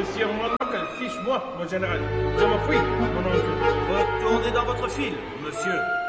monsieur mon oncle, fiche-moi, mon général. Je m'enfuis, mon oncle. Retournez dans votre file, monsieur.